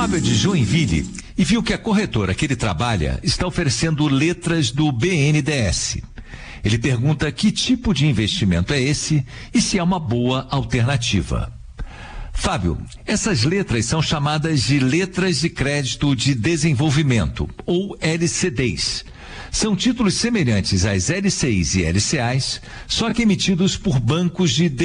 Fábio é de Joinville e viu que a corretora que ele trabalha está oferecendo letras do BNDES. Ele pergunta que tipo de investimento é esse e se é uma boa alternativa. Fábio, essas letras são chamadas de letras de crédito de desenvolvimento, ou LCDs. São títulos semelhantes às LCIs e LCAs, só que emitidos por bancos de